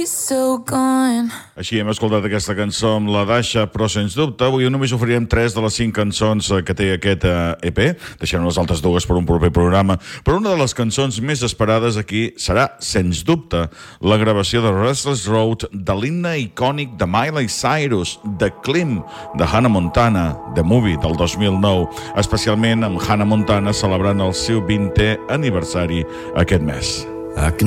be so gone. Així hem escoltat aquesta cançó amb la Dasha, però sens dubte avui només oferirem 3 de les 5 cançons que té aquest EP. Deixarem les altres dues per un proper programa. Però una de les cançons més esperades aquí serà, sens dubte, la gravació de Restless Road, de l'himne icònic de Miley Cyrus, de Klim, de Hannah Montana, The Movie del 2009, especialment amb Hannah Montana celebrant el seu 20è aniversari aquest mes.